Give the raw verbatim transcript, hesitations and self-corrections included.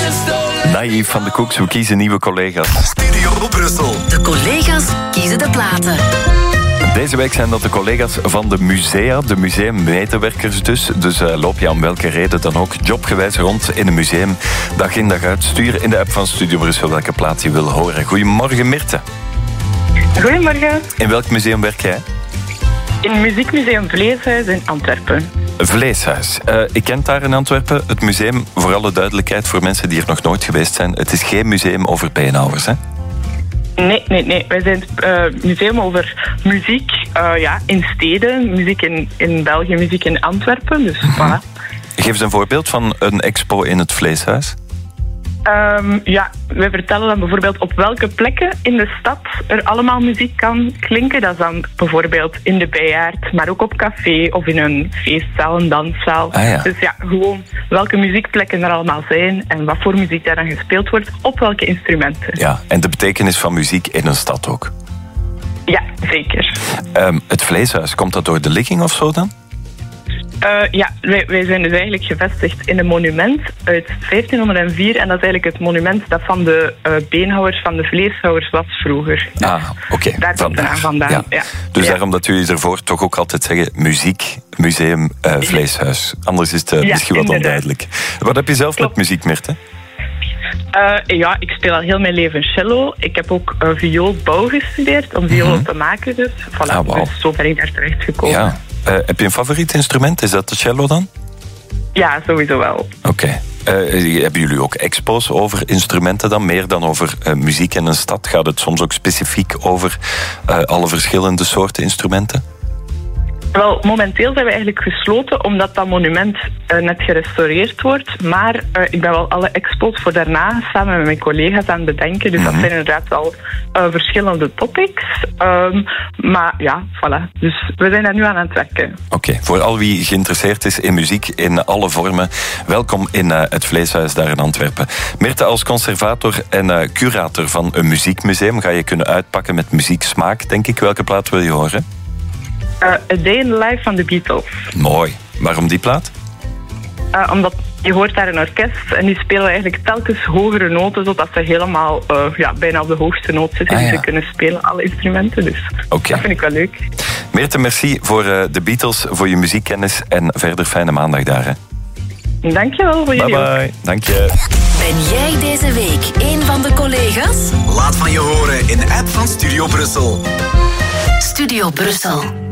Naïef van de Koeks, we kiezen nieuwe collega's. Studio Brussel. De collega's kiezen de platen. Deze week zijn dat de collega's van de musea, de museummedewerkers dus. Dus uh, loop je om welke reden dan ook jobgewijs rond in een museum. Dag in dag uit. Stuur in de app van Studio Brussel welke plaat je wil horen. Goedemorgen Mirte. Goedemorgen. In welk museum werk jij? In het Muziekmuseum Vleeshuis in Antwerpen. Vleeshuis. Uh, ik ken daar in Antwerpen het museum, voor alle duidelijkheid, voor mensen die er nog nooit geweest zijn. Het is geen museum over beenhouwers, hè? Nee, nee, nee. Wij zijn het uh, museum over muziek uh, ja, in steden. Muziek in, in België, muziek in Antwerpen. Dus Mm-hmm. voilà. Geef eens een voorbeeld van een expo in het Vleeshuis. Um, ja, wij vertellen dan bijvoorbeeld op welke plekken in de stad er allemaal muziek kan klinken. Dat is dan bijvoorbeeld in de bijaard, maar ook op café of in een feestzaal, een danszaal. Ah, ja. Dus ja, gewoon welke muziekplekken er allemaal zijn en wat voor muziek daar dan gespeeld wordt, op welke instrumenten. Ja, en de betekenis van muziek in een stad ook. Ja, zeker. Um, het Vleeshuis, komt dat door de ligging of zo dan? Uh, ja, wij, wij zijn dus eigenlijk gevestigd in een monument uit vijftienhonderdvier. En dat is eigenlijk het monument dat van de uh, beenhouwers, van de vleeshouwers was vroeger. Ah, oké. Okay. Daar komt het aan vandaan. Ja. Ja. Dus ja. daarom dat jullie ervoor toch ook altijd zeggen muziek, museum, uh, Vleeshuis. Anders is het uh, ja, misschien wat inderdaad. onduidelijk. Wat heb je zelf Klopt. met muziek, Mirte? Uh, ja, ik speel al heel mijn leven cello. Ik heb ook uh, vioolbouw gestudeerd om viool Mm-hmm. te maken. Dus, voilà, Ah, wow. dus zo ben ik daar terecht gekomen. Ja. Uh, heb je een favoriet instrument? Is dat de cello dan? Ja, sowieso wel. Oké. Okay. Uh, hebben jullie ook expos over instrumenten dan? Meer dan over uh, muziek in een stad? Gaat het soms ook specifiek over uh, alle verschillende soorten instrumenten? Wel, momenteel zijn we eigenlijk gesloten omdat dat monument uh, net gerestaureerd wordt. Maar uh, ik ben wel alle expos voor daarna samen met mijn collega's aan het bedenken. Dus Mm-hmm. dat zijn inderdaad wel uh, verschillende topics. Um, maar ja, voilà. Dus we zijn daar nu aan aan het werken. Oké, okay. Voor al wie geïnteresseerd is in muziek in alle vormen, welkom in uh, het Vleeshuis daar in Antwerpen. Mirte, als conservator en uh, curator van een muziekmuseum ga je kunnen uitpakken met muzieksmaak, denk ik. Welke plaat wil je horen? Uh, A Day in the Life van de Beatles. Mooi. Waarom die plaat? Uh, omdat je hoort daar een orkest en die spelen eigenlijk telkens hogere noten, zodat ze helemaal uh, ja, bijna op de hoogste noot zitten. Ah, die ja. ze kunnen spelen, alle instrumenten. Dus okay. Dat vind ik wel leuk. Mirte, merci voor uh, de Beatles, voor je muziekkennis en verder fijne maandag daar. Hè. Dankjewel voor jullie. Bye bye. Dank je. Ben jij deze week een van de collega's? Laat van je horen in de app van Studio Brussel. Studio Brussel.